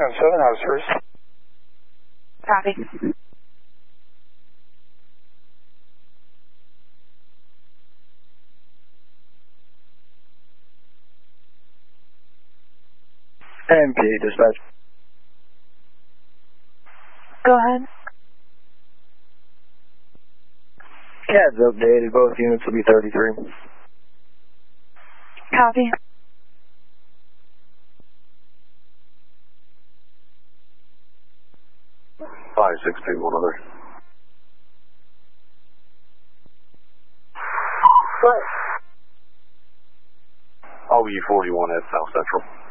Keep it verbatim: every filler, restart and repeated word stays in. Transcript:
on seven, house first. Copy. M P A dispatch. Go ahead. C A D's updated. Both units will be thirty-three. Copy. five six two, one other. What? I'll be forty-one at South Central.